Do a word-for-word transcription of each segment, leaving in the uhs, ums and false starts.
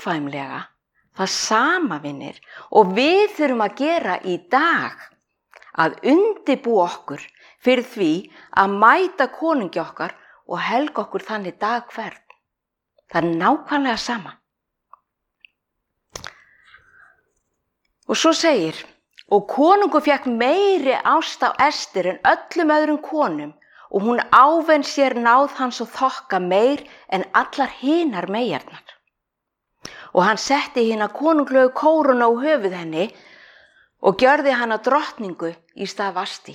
nákvæmlega það sama, vinir, og við þurfum að gera í dag, að undirbúa okkur fyrir því að mæta konungi okkar og helga okkur þannig dag hvern. Það er nákvæmlega sama. Og svo segir, og konungur fékk meiri ást á Estir en öllum öðrum konum, og hún ávann sér náð hans og þokka meir en allar hinar meyjarnar. Og hann setti hina konunglegu kórunu á höfuð henni og gjörði hana drottningu í stað Vasti.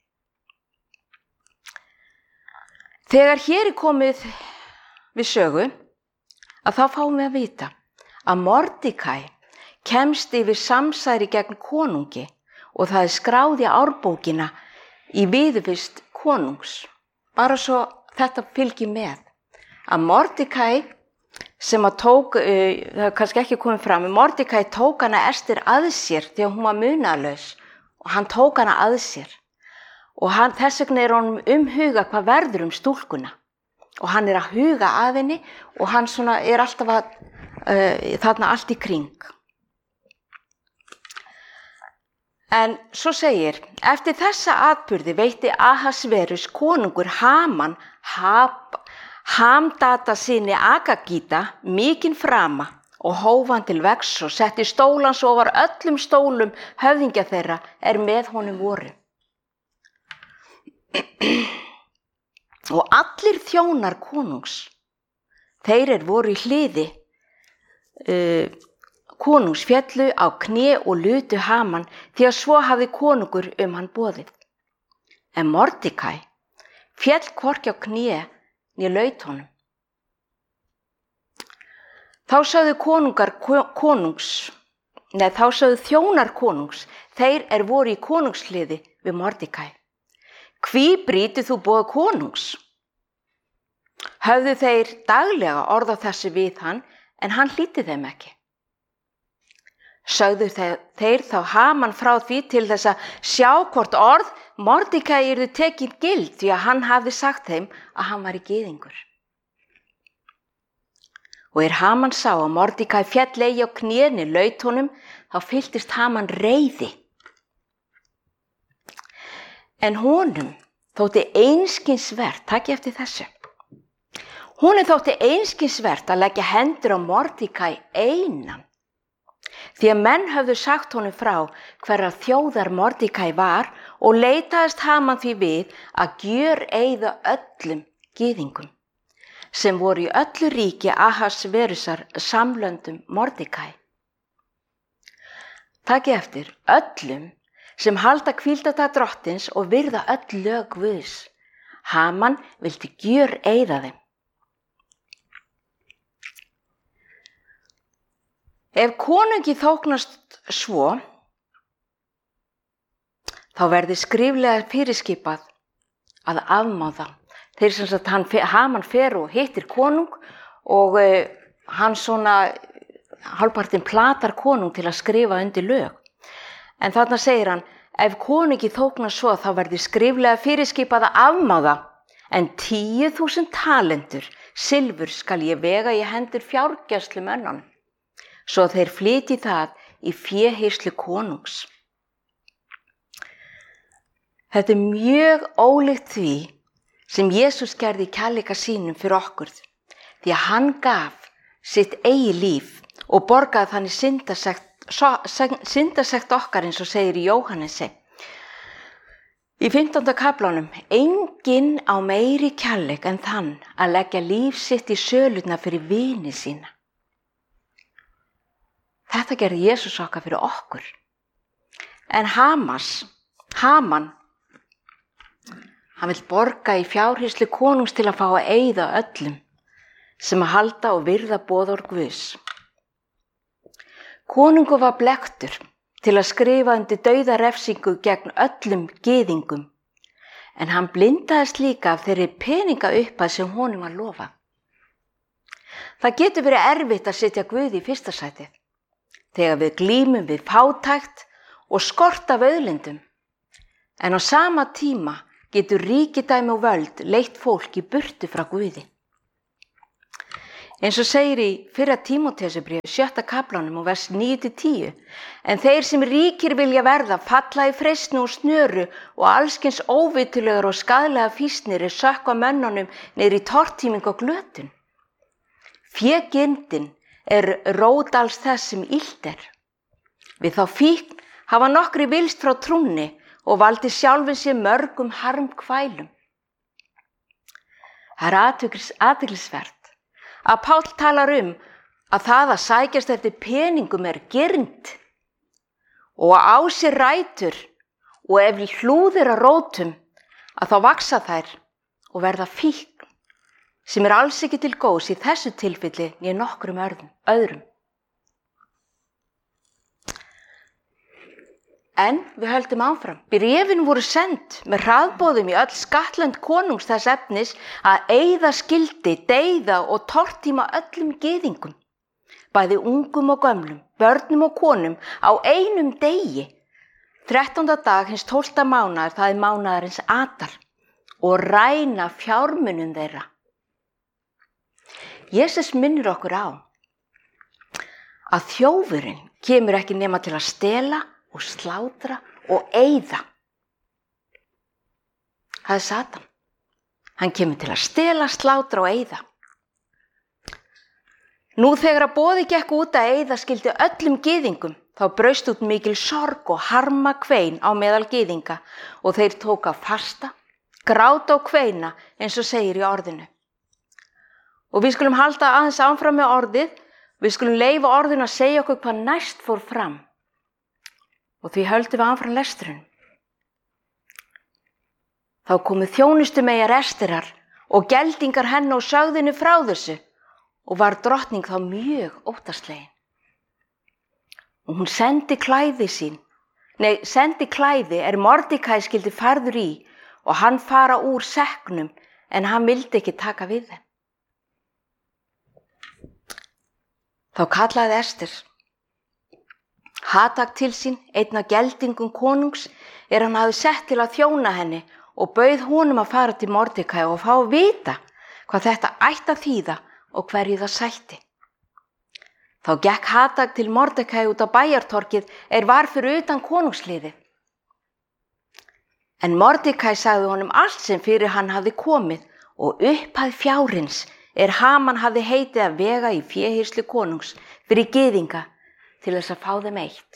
Þegar hér er komið við sögu, að þá fáum við að vita að Mordekæ kemst yfir samsæri gegn konungi og það er skráð í árbókina í viðurvist konungs. Bara svo þetta fylgir með. Að Mordekæ sem að tók, uh, það er kannski ekki komið fram, Mordekæ tók hana Estir að sér þegar hún var munaðlaus og hann tók hana að sér. Og hann, þess vegna er honum umhuga hvað verður um stúlkuna. Og hann er að huga að henni og hann svona er alltaf að, uh, þarna allt í kring. En svo segir, eftir þessa atburði veitti Ahasverus konungur Haman Hab, Hamdata syni Agagíta mikinn frama og hóf hann til vegs og setti stólans ofar öllum stólum höfðingja þeirra er með honum voru. Og allir þjónar konungs, þeir er voru í hliði uh, konungs fjallu á kné og lutu Haman því að svo hafði konungur um hann boðið. En Mordekæ fjall hvorki á kné né laut honum. Þá sögðu konungar konungs, nei þá sögðu þjónar konungs, þeir er voru í konungshliði við Mordekæ. Hví brýtur þú boð konungs? Höfðu þeir daglega orð á þessu við hann, en hann hlýddi þeim ekki. Sögðu þeir, þeir þá Haman frá því til þess að sjá hvort orð Mordekæ yrðu tekin gild því að hann hafði sagt þeim að hann var í gyðingur. Og er Haman sá að Mordekæ féll eigi á knéni laut honum, þá fylltist Haman reiði. En honum þótti einskinsvert, takk eftir þessu, honum þótti einskinsvert að leggja hendur á Mordekæ einan. Því að menn höfðu sagt honum frá hverra þjóðar Mordekæ var og leitaðist Haman því við að gjöreyða öllum gyðingum sem voru í öllu ríki Ahasverusar samlöndum Mordekæ. Takk eftir öllum sem halda hvíldardag drottins og virða öll lög Guðs. Haman vildi gjöreyða þeim. Ef konungi þóknast svo, þá verði skriflega fyrirskipað að afmá það. Þeir sem sagt, hann, Haman fer og hittir konung og uh, hann svona hálfpartinn platar konung til að skrifa undir lög. En þarna segir hann, ef konungi þóknast svo, þá verði skriflega fyrirskipað að afmá það, en tíu þúsund talentur silfur skal ég vega í hendur fjárgæslu mönnunum, svo þeir flytji það í féhirslur konungs. Þetta er mjög ólíkt því sem Jesús gerði í kærleika sínum fyrir okkur, því að hann gaf sitt eigi líf og borgaði þannig syndasekt, syndasekt okkar eins og segir í Jóhannesi. Í fimmtánda kaflanum, enginn á meiri kærleik en þann að leggja líf sitt í sölurnar fyrir vini sína. Þetta gerði Jesús okkar fyrir okkur. En Hamas, Haman, hann vill borga í fjárhirslu konungs til að fá að eyða öllum sem að halda og virða boðorð Guðs. Konungur var blekktur til að skrifa undir dauðarefsingu gegn öllum gyðingum, en hann blindaðist líka af þeirri peningaupphæð sem honum var lofað. Það getur verið erfitt að setja Guð í fyrsta sætið, þegar við glímum við fátækt og skort af auðlindum, en á sama tíma getur ríkidæmi og völd leitt fólk í burtu frá Guði. Eins og segir í fyrra Tímóteusarbréfi sjötta kaflanum og vers níu til tíu. En þeir sem ríkir vilja verða falla í freistni og snöru og allskyns óvitulegar og skaðlega fýsnir er sökkva mönnunum niður í tortíming og glötun. Fégirndin er rót alls þess sem illt er. Við þá fíkn hafa nokkri vilst frá trúnni og valdi sjálfin sér mörgum harmkvælum. Það er athyglisvert að Páll talar um að það að sækjast eftir peningum er girnd og á sér rætur og ef hlúðir að rótum að þá vaksa þær og verða fíkn sem er alls ekki til góðs í þessu tilfelli né nokkrum öðrum. En við höldum áfram. Bréfin voru send með hraðboðum í öll skattlönd konungs þess efnis að eyða skildi, deyða og tortíma öllum gyðingum, bæði ungum og gömlum, börnum og konum á einum degi, þrettánda dag hins tólfta mánaðar, það er mánaðarins Adar, og ræna fjármunum þeirra. Jesus minnir okkur á að þjófurinn kemur ekki nema til að stela og slátra og eyða. Það er Satan. Hann kemur til að stela, slátra og eyða. Nú þegar að boði gekk út að eyða skildi öllum gyðingum, þá braust út mikil sorg og harma kvein á meðal gyðinga og þeir tóka fasta, gráta og kveina eins og segir í orðinu. Og við skulum halda aðeins áfram með orðið, við skulum leyfa orðinu að segja okkur hvað næst fór fram. Og því höldum við áfram lesturinn. Þá komu þjónustumeyjar Esterar og geldingar henni og sögðinu frá þessu og var drottning þá mjög óttaslegin. Og hún sendi klæði sín, nei, sendi klæði er Mordekæ skildi færður í og hann fara úr sekknum en hann vildi ekki taka við þeim. Þá kallaði Ester Hatak til sín, einn af geldingum konungs, er hann hafði sett til að þjóna henni og bauð honum að fara til Mordekæ og fá að vita hvað þetta ætti að þýða og hverju það sætti. Þá gekk Hatak til Mordekæ út á bæjartorkið er var fyrir utan konungsliðið. En Mordekæ sagði honum allt sem fyrir hann hafði komið og upphæð fjárins er Haman hafði heitið að vega í féhýrslu konungs fyrir gyðinga til þess að fá þeim eitt.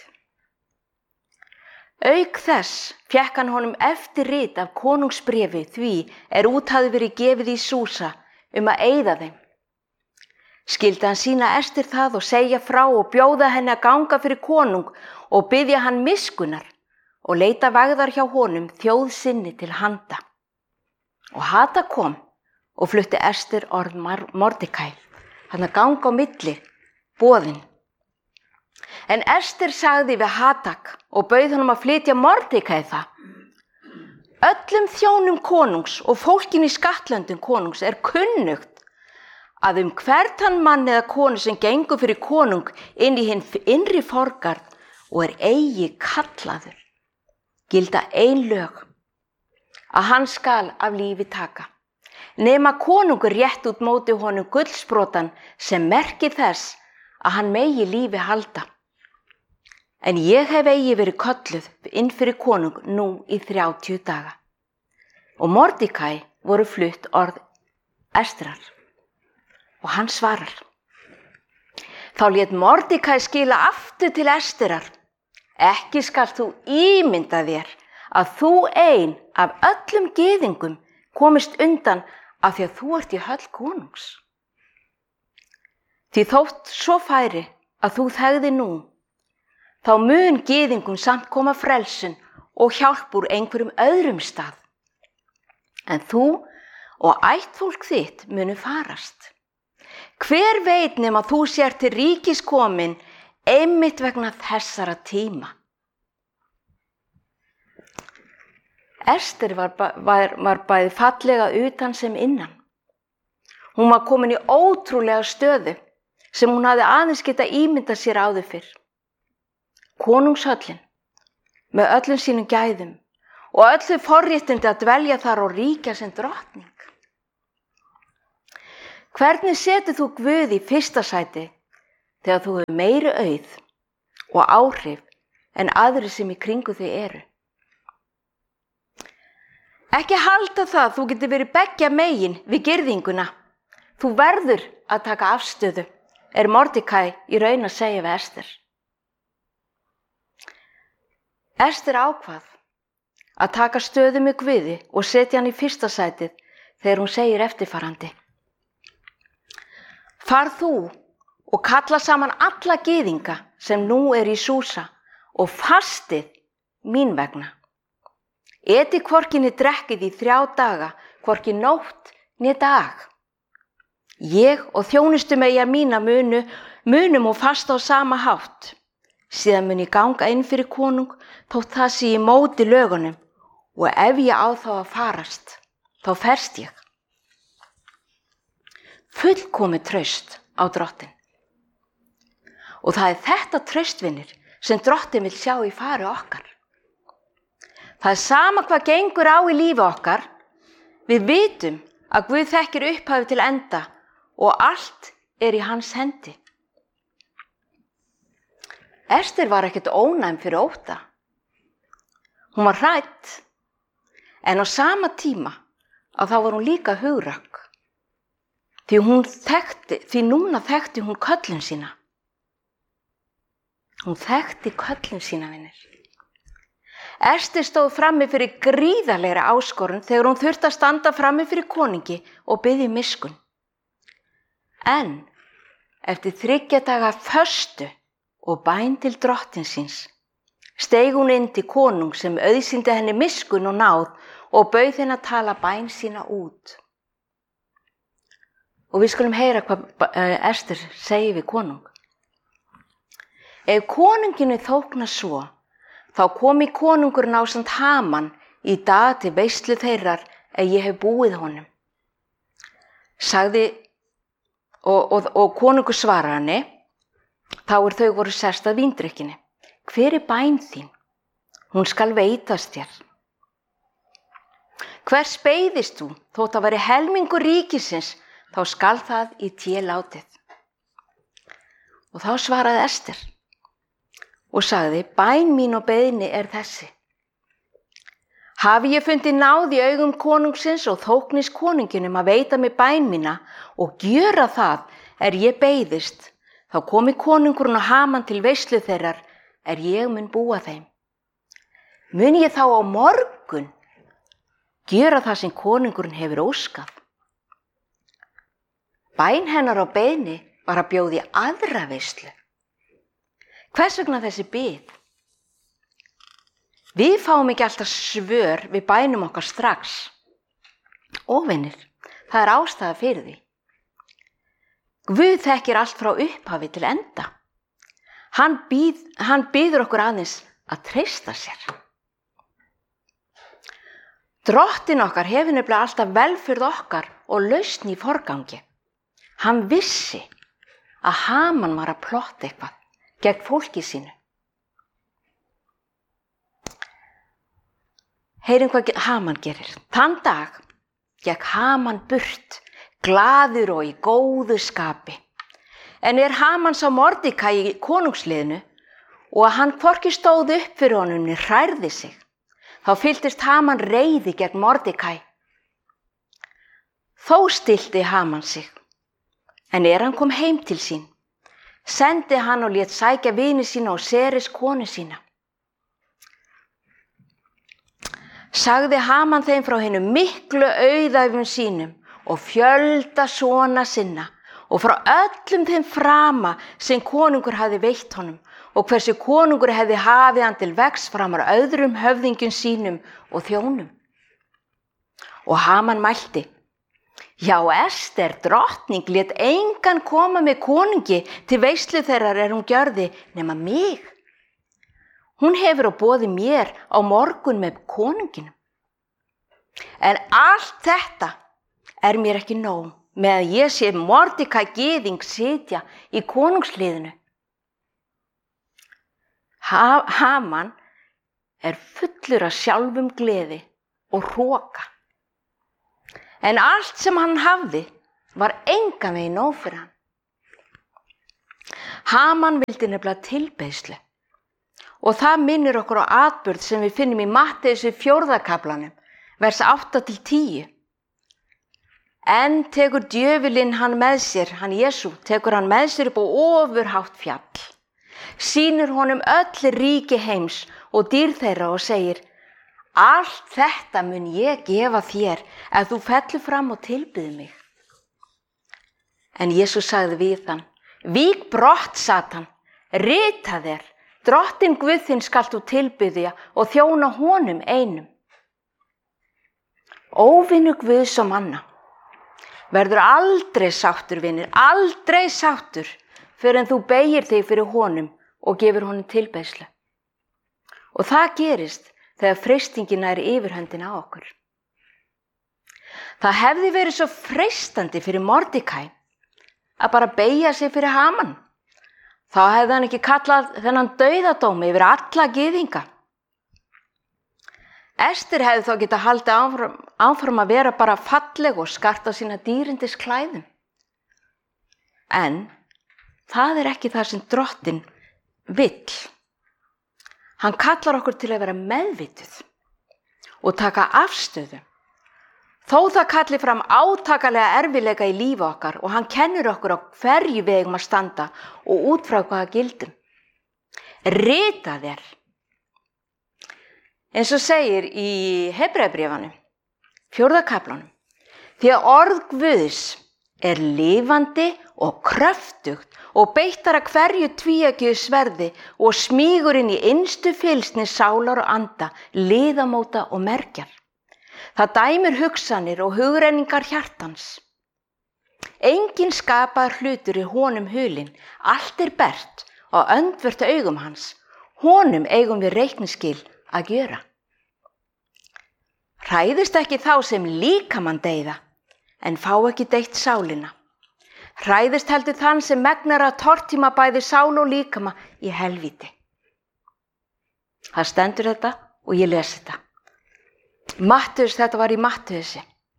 Auk þess fékk hann honum eftirrit af konungsbréfi því er út hafði verið gefið í Súsa um að eyða þeim. Skildi hann sýna Ester það og segja frá og bjóða henni að ganga fyrir konung og biðja hann miskunnar og leita vægðar hjá honum þjóð sinni til handa. Og Hatak kom og flutti Ester orð Mordekæ, hann að ganga á milli, boðin. En Ester sagði við Hatak og bauð honum að flytja Mordekæ það. Öllum þjónum konungs og fólkin í skattlöndum konungs er kunnugt að um hvert hann mann eða konu sem gengur fyrir konung inn í hinn innri forgarð og er eigi kallaður, gilda ein lög, að hann skal af lífi taka, nema konungur rétt út móti honum gullsprotan sem merki þess að hann megi lífi halda. En ég hef eigi verið kölluð inn fyrir konung nú í þrjátíu daga. Og Mordekæ voru flutt orð Esterar. Og hann svarar. Þá lét Mordekæ skila aftur til Esterar. Ekki skalt þú ímynda þér að þú ein af öllum gyðingum komist undan af því að þú ert í höll konungs. Því þótt svo færi að þú þegði nú, þá mun gyðingum samt koma frelsun og hjálp úr einhverjum öðrum stað. En þú og ættfólk þitt munu farast. Hver veit nema þú sér til ríkis komin einmitt vegna þessara tíma. Ester var, var, var bæði fallega utan sem innan. Hún var komin í ótrúlega stöðu sem hún hafði aðeins geta ímyndað sér áður fyrr. Konungshöllin með öllum sínum gæðum og öllu forréttindi að dvelja þar og ríkja sem drottning. Hvernig setur þú Guð í fyrsta sæti þegar þú hefur meiri auð og áhrif en aðri sem í kringu þig eru? Ekki halda það þú getur verið beggja megin við girðinguna. Þú verður að taka afstöðu, er Mordecai í raun að segja við Ester. Ester ákvað að taka stöðu með Guði og setja hann í fyrsta sætið þegar hún segir eftirfarandi. Far þú og kalla saman alla gyðinga sem nú er í Súsa og fastið mín vegna. Etið hvorki né drekkið í þrjá daga, hvorki nótt né dag. Ég og þjónustumeyjar mína munu, munum og fasta á sama hátt. Síðan mun ég ganga inn fyrir konung þótt það sé í móti lögunum og ef ég á þá að farast, þá ferst ég. Fullkomið traust á drottin. Og það er þetta traustvinir sem drottin vil sjá í fari okkar. Það er sama hvað gengur á í lífi okkar, við vitum að Guð þekkir upphafi til enda og allt er í hans hendi. Ester var ekkert ónæm fyrir ótta. Hún var hrædd, en á sama tíma að þá var hún líka hugrökk. Því, hún þekkti, því núna þekkti hún köllun sína. Hún þekkti köllun sína, vinir. Ester stóð frammi fyrir gríðarlegri áskorun þegar hún þurfti að standa frammi fyrir konungi og biðja miskunn. En eftir þriggja daga föstu og bæn til drottin síns, steig hún inn til konung sem auðsýndi henni miskunn og náð og bauð henni að tala bæn sína út. Og við skulum heyra hvað Ester segir við konung. Ef konunginu þóknar svo, þá komi konungurinn ásamt Haman í dag til veislu þeirrar ef ég hef búið honum. Sagði, og, og, og konungur svarar henni, þá er þau voru sest að víndrykkinni. Hver er bæn þín? Hún skal veitast þér. Hvers beiðist þú, þótt að veri helmingur ríkisins, þá skal það í té látið. Og þá svaraði Ester og sagði, bæn mín og beiðni er þessi. Hafi ég fundið náð í augum konungsins og þóknis konunginum að veita mig bæn mína og gjöra það er ég beiðist, þá komi konungurinn og Haman til veislu þeirrar er ég mun búa þeim. Mun ég þá á morgun gjöra það sem konungurinn hefur óskað. Bæn hennar á beiðni var að bjóða í aðra veislu. Hvers vegna þessi bið? Við fáum ekki alltaf svör við bænum okkar strax. Og vinir, það er ástæða fyrir því. Guð þekkir allt frá upphafi til enda. Hann, býð, hann býður okkur aðeins að treysta sér. Drottin okkar hefur nefnilega alltaf velferð okkar og lausn í forgangi. Hann vissi að Haman var að plotta eitthvað gegn fólki sínu. Heyrim hvað Haman gerir. Þann dag gekk Haman burt, glaður og í góðu skapi. En er Haman sá Mordecai í konungsliðinu og að hann hvorki stóð upp fyrir honum né hrærði sig, þá fylltist Haman reiði gegn Mordecai. Þó stillti Haman sig. En er hann kom heim til sín, sendi hann og lét sækja vini sína og Seres konu sína. Sagði Haman þeim frá hinum miklu auðæfum sínum og fjölda svona sinna og frá öllum þeim frama sem konungur hafði veitt honum og hversu konungur hefði hafið hann til vegs framar öðrum höfðingjum sínum og þjónum. Og Haman mælti, já, Ester, drottning, lét engan koma með konungi til veislu þeirrar er hún gjörði nema mig. Hún hefur á boði mér á morgun með konunginum. En allt þetta er mér ekki nóg með að ég sé Mordecai gyðing sitja í konungsliðinu. Ha- Haman er fullur af sjálfum gleði og hroka. En allt sem hann hafði var engan veginn nóg fyrir hann. Haman vildi nefnilega tilbeiðslu og það minnir okkur á atburð sem við finnum í Matteusar fjórða kaflanum, vers átta til tíu. En tekur djöfulinn hann með sér, hann Jesú, tekur hann með sér upp á ofurhátt fjall, sýnir honum öll ríki heims og dýr þeirra og segir, allt þetta mun ég gefa þér ef þú fellur fram og tilbyðir mig. En Jesú sagði við hann, vík brott, Satan, rita þér, drottinn Guð þinn skalt þú tilbyðja og þjóna honum einum. Óvinur Guðs og manna verður aldrei sáttur, vinir, aldrei sáttur fyrir en þú beygir þig fyrir honum og gefur honum tilbeiðslu. Og það gerist þegar freistingin er yfirhöndina á okkur. Það hefði verið svo freistandi fyrir Mordekæ að bara beygja sig fyrir Haman. Þá hefði hann ekki kallað þennan dauðadómi yfir alla gyðinga. Ester hefði þá getað haldið áfram, áfram að vera bara falleg og skarta sína dýrindis klæðum. En það er ekki það sem drottinn vill. Hann kallar okkur til að vera meðvituð og taka afstöðu. Þó það kalli fram átakalega erfiðleika í lífi okkar og hann kennir okkur á hverju við eigum að standa og út frá hvaða gildum. Rita þér. Eins og segir í Hebreabréfanu, fjórða kaflanum, því að orð Guðs er lifandi og kröftugt og beittar að hverju tvíeggju sverði og smýgur inn í innstu fylgsni sálar og anda, liðamóta og mergjar. Það dæmir hugsanir og hugrenningar hjartans. Engin skapaður hlutur í honum hulinn, allt er bert og öndvert augum hans. Honum eigum við reikningsskil að gjöra. Hræðist ekki þá sem líkamann deyða, en fá ekki deytt sálina. Hræðist heldur þann sem megnar að tortíma bæði sál og líkama í helvíti. Það stendur þetta og ég les þetta. Matteus, þetta var í Matteusi.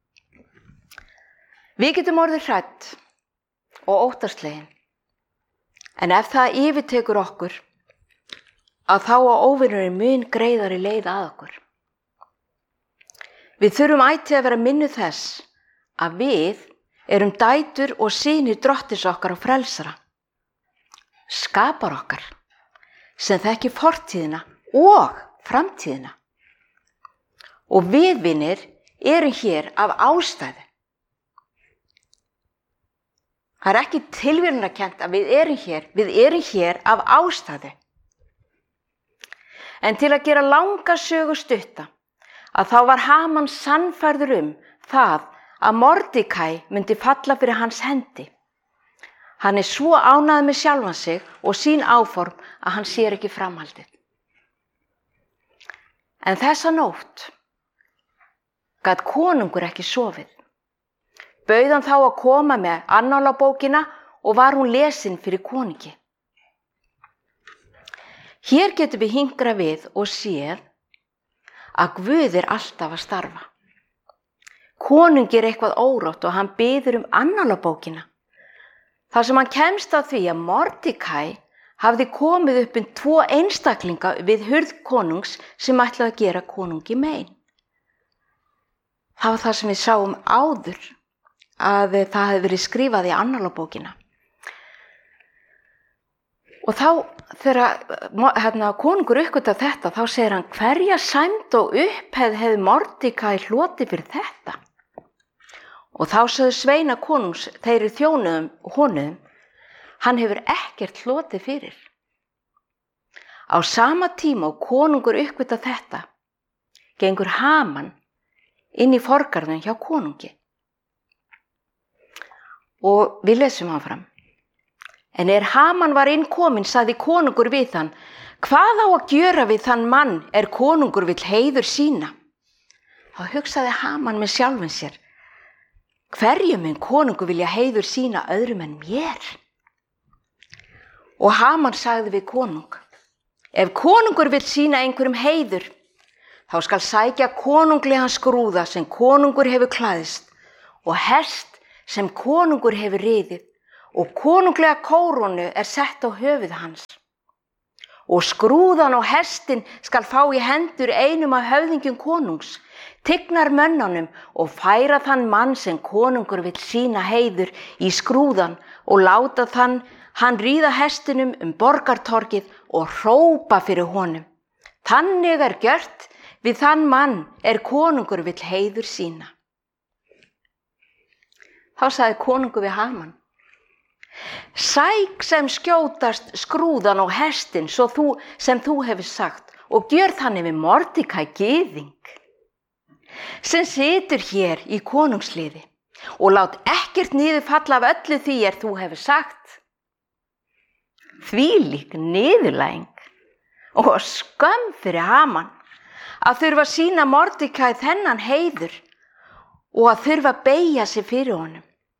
Við getum orðið hrædd og óttaslegin, en ef það yfirtekur okkur, að þá á óvinurinn mun greiðari leið að okkur. Við þurfum ætíð að vera minnu þess að við erum dætur og synir drottins okkar og frelsara, skapar okkar, sem þekki fortíðina og framtíðina. Og við, vinir, erum hér af ástæðu. Það er ekki tilviljunarkennt að við erum hér, við erum hér af ástæðu. En til að gera langa sögu stutta, að þá var Haman sannfærður um það að Mordekæ myndi falla fyrir hans hendi. Hann er svo ánægður með sjálfan sig og sín áform að hann sér ekki framhaldið. En þessa nótt gat konungur ekki sofið. Bauð hann þá að koma með annálabókina og var hún lesin fyrir konungi. Hér getum við hingrað við og séð að Guð er alltaf að starfa. Konungi er eitthvað órótt og hann biður um annálabókina. Þar sem hann kemst að því að Mordekæ hafði komið upp um tvo einstaklinga við hurð konungs sem ætlaði að gera konungi mein. Það var það sem við sáum áður, að það hefði verið skrifað í annálabókina. Og þá, þegar hérna, konungur uppgötvaði þetta, þá segir hann, hverja sæmd og upphefð hefði Mordekæ hlotið fyrir þetta? Og þá sagði sveina konungs, þeir þjónuðum honum, hann hefur ekkert hlotið fyrir. Á sama tíma og konungur uppgötvaði þetta, gengur Haman inn í forgarðin hjá konungi. Og við lesum áfram. En er Haman var inn kominn, sagði konungur við hann, hvað á að gjöra við þann mann er konungur vill heiður sína? Þá hugsaði Haman með sjálfum sér, hverju mun konungur vilja heiður sína öðrum en mér? Og Haman sagði við konung, ef konungur vill sína einhverjum heiður, þá skal sækja konunglegan skrúða sem konungur hefur klæðst og hest sem konungur hefur riðið og konunglega kórónu er sett á höfuð hans. Og skrúðan og hestin skal fá í hendur einum af höfðingjum konungs, tignar mönnunum og færa þann mann sem konungur vill sína heiður í skrúðan og láta þann hann ríða hestinum um borgartorgið og hrópa fyrir honum. Þannig er gjört við þann mann er konungur vill heiður sína. Þá sagði konungur við Haman: Sæk sem skjótast skrúðan og hestin svo þú, sem þú hefur sagt og gjör þannig við Mordekæ gyðing sem situr hér í konungsliði og lát ekkert niður falla af öllu því er þú hefur sagt. Þvílík niðurlæging og skömm fyrir Haman að þurfa að sýna Mordekæ þennan heiður og að þurfa að beygja sig fyrir honum.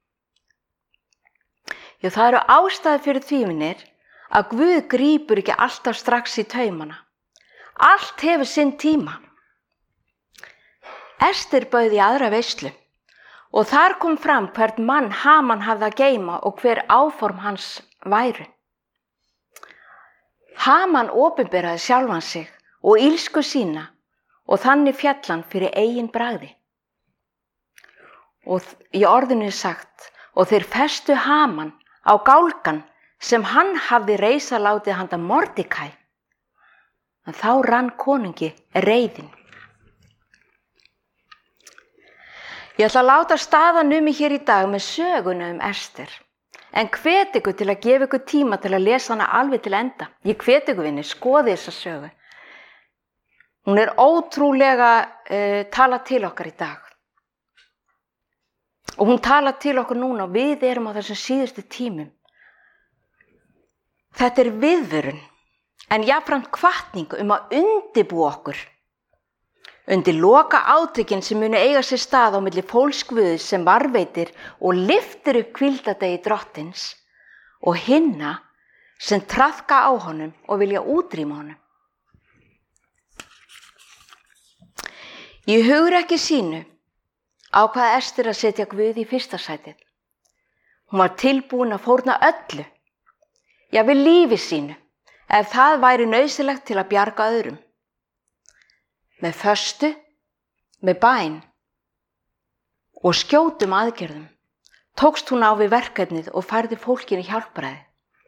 Jú, það eru ástæður fyrir því, vinir, að Guð grípur ekki alltaf strax í taumana. Allt hefur sinn tíma. Ester bauð í aðra veislu og þar kom fram hvern mann Haman hafði að geyma og hver áform hans væru. Haman opinberaði sjálfan sig og ilsku sína og þannig féll hann fyrir eigin bragði. Og í orðinu er sagt, og þeir festu Haman á gálgan sem hann hafði reisa látið handa Mordekæ. En þá rann konungi reiðin. Ég ætla að láta staðan um mig hér í dag með söguna um Ester. En hvet ykkur til að gefa ykkur tíma til að lesa hana alveg til enda. Ég hvet ykkur, vinir, skoði þessa sögu. Hún er ótrúlega uh, talað til okkar í dag. Og hún talar til okkur núna og við erum á þessum síðustu tímum. Þetta er viðvörun, en jafnframt hvatning um að undirbúa okkur undir loka átökin sem munu eiga sér stað á milli fólks Guðs sem varveitir og lyftir upp hvíldardegi drottins og hinna sem traðka á honum og vilja útrýma honum. Í hugrekki sínu ákvað Ester að setja Guð í fyrsta sætið. Hún var tilbúin að fórna öllu, jafnvel lífi sínu, ef það væri nauðsynlegt til að bjarga öðrum. Með föstu, með bæn og skjótum aðgerðum tókst hún á við verkefnið og færði fólkinu hjálpræði.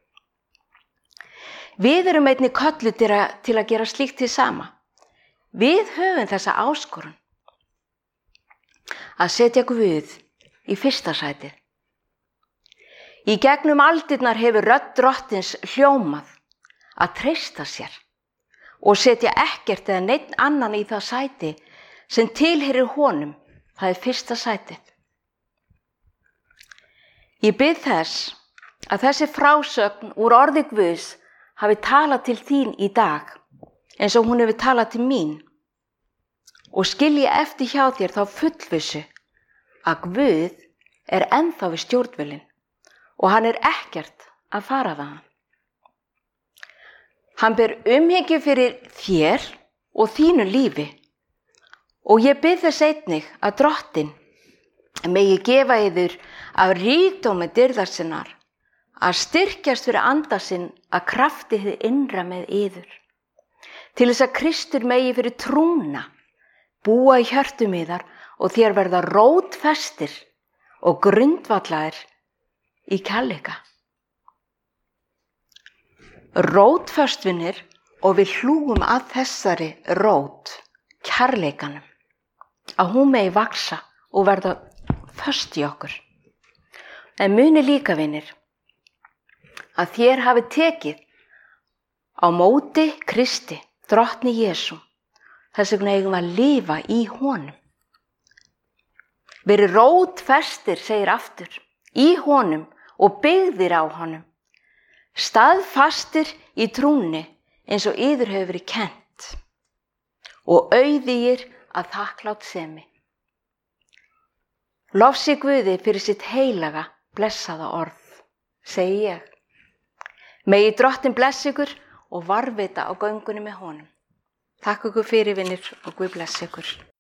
Við erum einnig kölluð til að, til að gera slíkt hið sama. Við höfum þessa áskorun að setja Guð í fyrsta sætið. Í gegnum aldirnar hefur rödd drottins hljómað að treysta sér og setja ekkert eða neinn annan í það sæti sem tilheyrir honum, það er fyrsta sætið. Ég bið þess að þessi frásögn úr orði Guðs hafi talað til þín í dag eins og hún hefur talað til mín og skilji eftir hjá þér þá fullvissu að Guð er ennþá við stjórnvölinn og hann er ekkert að fara þaðan. Hann ber umhyggju fyrir þér og þínu lífi og ég bið þess einnig að drottinn megi gefa yður af ríkdómi dýrðar sinnar að styrkjast fyrir anda sinn að krafti hið innra með yður, til þess að Kristur megi fyrir trúna búa í hjörtum yðar og þér verða rótfestir og grundvallaðir í kærleika. Rótfestvinir og við hlúum að þessari rót, kærleikanum, að hún megi vaksa og verða föst í okkur. En muni líka, vinir, að þér hafi tekið á móti Kristi, drottni Jesú, þess vegna eigum við að lifa í honum. Verið rótfestir, segir aftur, í honum og byggðir á honum. Staðfastir í trúnni eins og yður hefur verið kennt og auðugir að þakklátsemi. Lofsi Guði fyrir sitt heilaga, blessaða orð, segi ég. Megi drottinn blessa ykkur og varðveita á göngunni með honum. Takk ykkur fyrir, vinir, og Guð blessi ykkur.